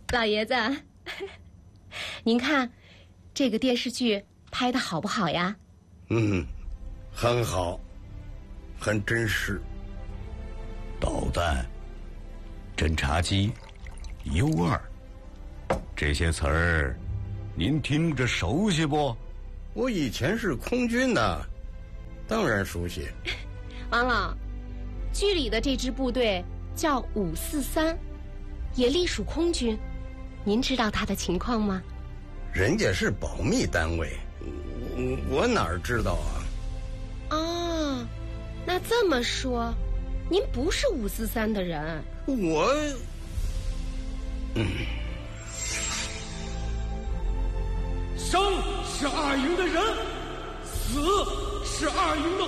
老爷子，您看这个电视剧拍得好不好呀？ 很好，很真实。 导弹、侦察机、U2，这些词儿您听着熟悉不？ 我以前是空军的，当然熟悉。 王老，剧里的这支部队叫543，也隶属空军，您知道他的情况吗？ 人家是保密单位，我哪儿知道啊？ 哦，那这么说，您不是543的人。 我， 生是二营的人，死是二营的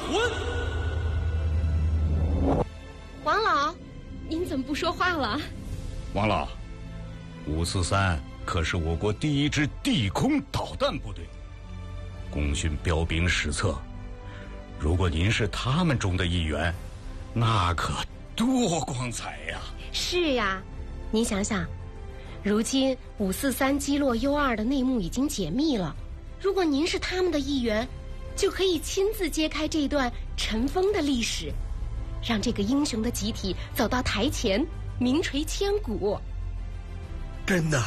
魂。 王老，您怎么不说话了？ 王老，543可是我国第一支地空导弹部队，功勋彪炳史册。如果您是他们中的一员，那可多光彩呀！ 是呀，您想想，如今543击落 U2 的内幕已经解密了，如果您是他们的一员，就可以亲自揭开这段尘封的历史，让这个英雄的集体走到台前，名垂千古。 真的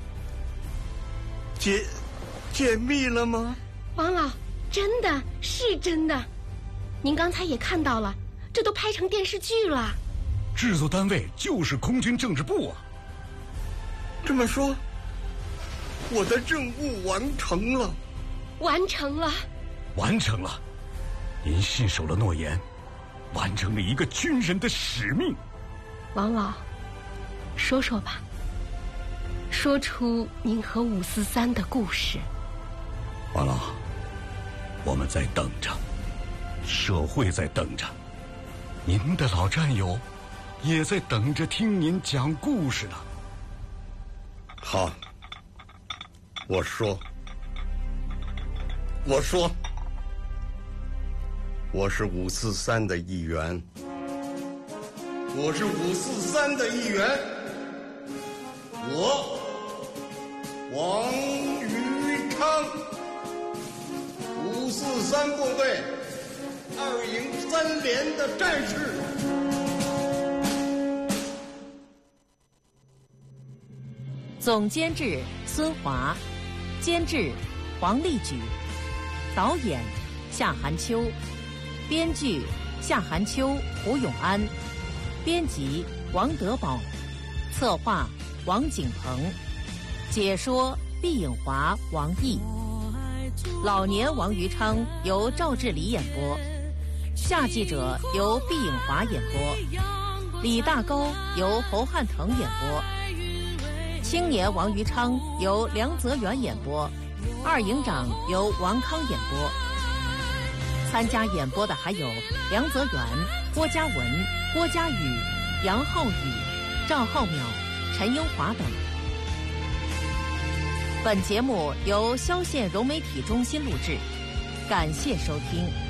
解密了吗？ 王老，真的是真的，您刚才也看到了，这都拍成电视剧了。 制作单位就是空军政治部啊。 这么说，我的任务完成了。 完成了。 完成了，您信守了诺言，完成了一个军人的使命。 王老，说说吧，说出您和543的故事。 王老，我们在等着，社会在等着，您的老战友也在等着听您讲故事呢。 好，我说，我是543的一员，我是543的一员，我王宇康，543部队2营3连的战士。 总监制孙华，监制黄丽举，导演夏寒秋，编剧夏寒秋、胡永安，编辑王德宝，策划王景鹏，解说毕颖华、王毅，老年王余昌由赵志礼演播，夏记者由毕颖华演播，李大高由侯汉腾演播，青年王余昌由梁泽元演播，二营长由王康演播。参加演播的还有梁泽元、郭嘉文、郭嘉宇、杨浩宇、赵浩淼、陈英华等。本节目由萧县融媒体中心录制，感谢收听。